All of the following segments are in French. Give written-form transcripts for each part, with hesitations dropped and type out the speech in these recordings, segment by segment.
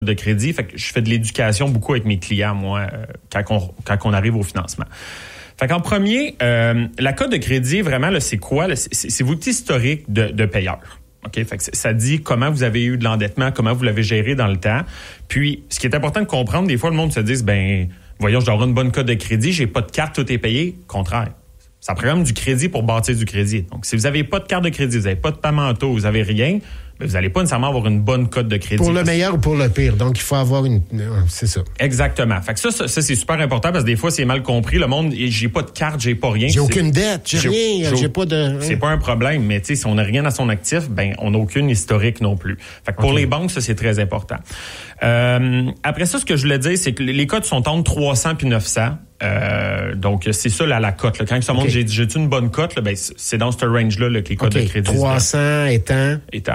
de crédit. Fait que je fais de l'éducation beaucoup avec mes clients, moi, quand on arrive au financement. Fait qu'en premier, la cote de crédit, vraiment, là, c'est quoi? Là, c'est votre historique de payeur. OK? Fait que ça dit comment vous avez eu de l'endettement, comment vous l'avez géré dans le temps. Puis, ce qui est important de comprendre, des fois, le monde se dit, voyons, je dois avoir une bonne cote de crédit, j'ai pas de carte, tout est payé. Contraire. Ça prend même du crédit pour bâtir du crédit. Donc, si vous avez pas de carte de crédit, vous avez pas de paiement auto, vous avez rien, bien, vous n'allez pas nécessairement avoir une bonne cote de crédit. Pour le meilleur ou pour le pire. Donc, il faut avoir c'est ça. Exactement. Fait que ça, c'est super important parce que des fois, c'est mal compris. Le monde, j'ai pas de carte, j'ai pas rien. J'ai aucune dette, j'ai rien, j'ai pas de... C'est pas un problème, mais tu sais, si on n'a rien à son actif, ben, on n'a aucune historique non plus. Fait que pour les banques, ça, c'est très important. Après ça, ce que je voulais dire, c'est que les cotes sont entre 300 puis 900. Donc, c'est ça, la cote. Là. Quand ça monte, j'ai une bonne cote, là, ben, c'est dans ce range-là que les cotes de crédit. 300 étant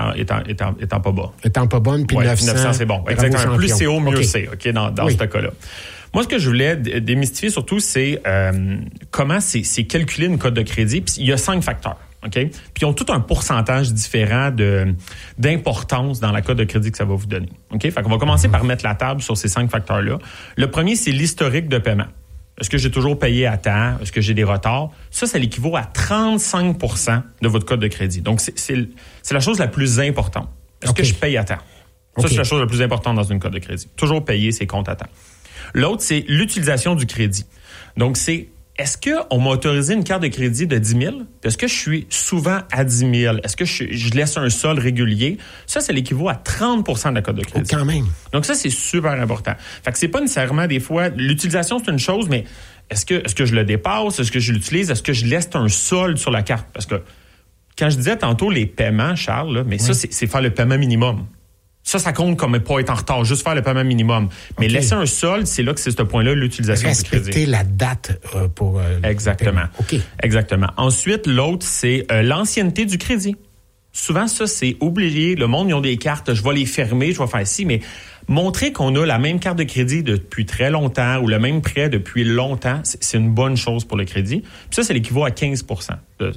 pas bas. Étant pas bonne, puis 900. 900, c'est bon. Exactement. Plus c'est haut, mieux c'est, OK, dans ce cas-là. Moi, ce que je voulais démystifier surtout, c'est comment c'est calculé une cote de crédit. Puis il y a 5 facteurs. OK? Puis ils ont tout un pourcentage différent d'importance dans la cote de crédit que ça va vous donner. OK? Fait qu'on va commencer par mettre la table sur ces 5 facteurs-là. Le premier, c'est l'historique de paiement. Est-ce que j'ai toujours payé à temps? Est-ce que j'ai des retards? Ça l'équivaut à 35 % de votre cote de crédit. Donc, c'est la chose la plus importante. Est-ce que je paye à temps? Ça, c'est la chose la plus importante dans une cote de crédit. Toujours payer ses comptes à temps. L'autre, c'est l'utilisation du crédit. Donc, est-ce qu'on m'a autorisé une carte de crédit de 10 000? Est-ce que je suis souvent à 10 000? Est-ce que je laisse un solde régulier? Ça l'équivaut à 30 % de la cote de crédit. Quand même. Donc, ça, c'est super important. Fait que c'est pas nécessairement des fois... L'utilisation, c'est une chose, mais est-ce que je le dépasse? Est-ce que je l'utilise? Est-ce que je laisse un solde sur la carte? Parce que quand je disais tantôt les paiements, Charles, là, mais ça, c'est faire le paiement minimum. Ça compte comme pas être en retard, juste faire le paiement minimum. Mais laisser un solde, c'est là que c'est ce point-là, l'utilisation du crédit. Respecter la date pour... Exactement. OK. Exactement. Ensuite, l'autre, c'est l'ancienneté du crédit. Souvent, ça, c'est oublié. Le monde, ils ont des cartes, je vais les fermer, je vais faire ci, mais montrer qu'on a la même carte de crédit depuis très longtemps ou le même prêt depuis longtemps, c'est une bonne chose pour le crédit. Puis ça l'équivaut à 15 %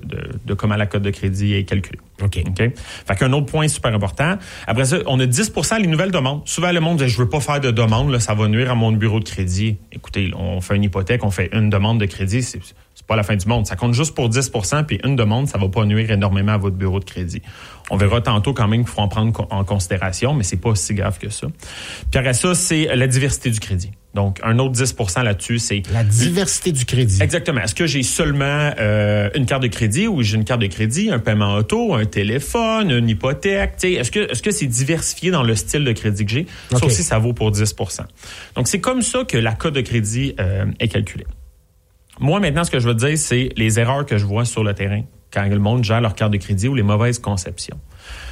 de comment la cote de crédit est calculée. OK. Fait qu'un autre point super important. Après ça, on a 10 % les nouvelles demandes. Souvent, le monde dit, je veux pas faire de demande, là, ça va nuire à mon bureau de crédit. Écoutez, on fait une hypothèque, on fait une demande de crédit, c'est pas la fin du monde. Ça compte juste pour 10 % puis une demande, ça va pas nuire énormément à votre bureau de crédit. On verra tantôt quand même qu'il faut en prendre en considération, mais c'est pas si grave que ça. Puis après ça, c'est la diversité du crédit. Donc, un autre 10 % là-dessus, c'est... La diversité du crédit. Exactement. Est-ce que j'ai seulement une carte de crédit ou j'ai une carte de crédit, un paiement auto, un téléphone, une hypothèque? Est-ce que c'est diversifié dans le style de crédit que j'ai? Ça aussi, ça vaut pour 10 %. Donc, c'est comme ça que la cote de crédit est calculée. Moi, maintenant, ce que je veux te dire, c'est les erreurs que je vois sur le terrain quand le monde gère leur carte de crédit ou les mauvaises conceptions.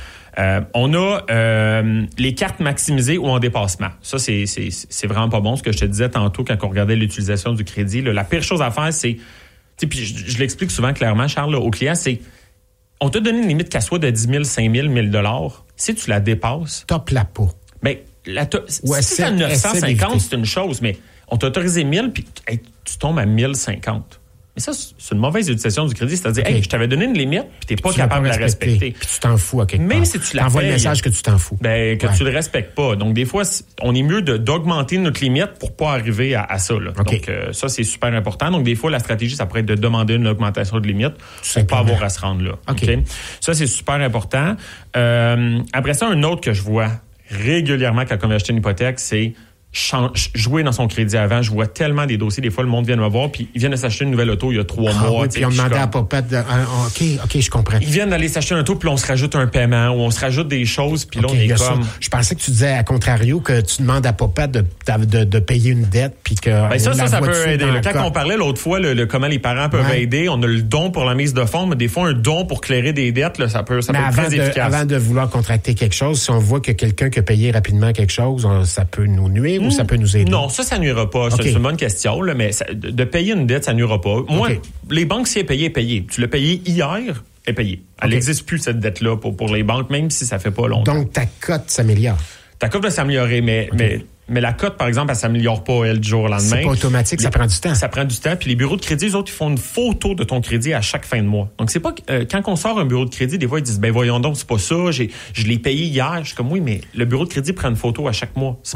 On a les cartes maximisées ou en dépassement. Ça, c'est vraiment pas bon. Ce que je te disais tantôt quand on regardait l'utilisation du crédit, là, la pire chose à faire, c'est... Puis je l'explique souvent clairement, Charles, là, aux clients, c'est... On t'a donné une limite qu'elle soit de 10 000, 5 000, 1 000 $. Si tu la dépasses... Top la peau. Bien, si c'est à 950, c'est une chose, mais on t'a autorisé 1 000, puis tu tombes à 1 050. Mais ça, c'est une mauvaise utilisation du crédit. C'est-à-dire, je t'avais donné une limite, puis t'es pas capable de la respecter. Puis tu t'en fous à quelque part. Même si tu la t'envoies le message que tu t'en fous. Tu le respectes pas. Donc, des fois, on est mieux d'augmenter notre limite pour pas arriver à ça. Là. Okay. Donc, ça, c'est super important. Donc, des fois, la stratégie, ça pourrait être de demander une augmentation de limite pour pas avoir à se rendre là. Okay. Ça, c'est super important. Après ça, un autre que je vois régulièrement quand on veut acheter une hypothèque, c'est jouer dans son crédit avant. Je vois tellement des dossiers. Des fois, le monde vient me voir, puis ils viennent de s'acheter une nouvelle auto il y a 3 mois. Oui, puis on demandait à papa OK, je comprends. Ils viennent d'aller s'acheter une auto, puis on se rajoute un paiement, ou on se rajoute des choses, puis là, on est comme... Je pensais que tu disais, à contrario, que tu demandes à papa de payer une dette, puis que... ça peut aider. Quand on parlait l'autre fois, comment les parents peuvent aider, on a le don pour la mise de fonds, mais des fois, un don pour clairer des dettes, là, ça peut être très efficace. Avant de vouloir contracter quelque chose, si on voit que quelqu'un qui a payé rapidement quelque chose, ça peut nous nuire ou ça peut nous aider? Non, ça nuira pas. C'est une bonne question, là, mais de payer une dette, ça nuira pas. Moi, les banques, si elle est payée. Tu l'as payé hier, elle est payée. Elle n'existe plus, cette dette-là, pour les banques, même si ça fait pas longtemps. Donc, ta cote s'améliore. Ta cote va s'améliorer, mais Mais la cote, par exemple, elle s'améliore pas, elle, du jour au lendemain. C'est pas automatique, ça prend du temps. Ça prend du temps. Puis les bureaux de crédit, eux autres, ils font une photo de ton crédit à chaque fin de mois. Donc, c'est pas quand on sort un bureau de crédit, des fois, ils disent, ben voyons donc, c'est pas ça, je l'ai payé hier. Je suis comme, oui, mais le bureau de crédit prend une photo à chaque mois.